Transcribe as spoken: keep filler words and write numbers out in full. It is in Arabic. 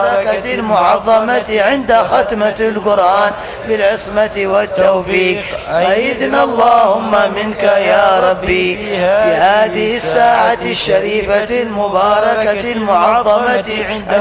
المعظمة عند ختمة القرآن بالعصمة والتوفيق. أيدنا اللهم منك يا ربي في هذه الساعة الشريفة المباركة المعظمة عند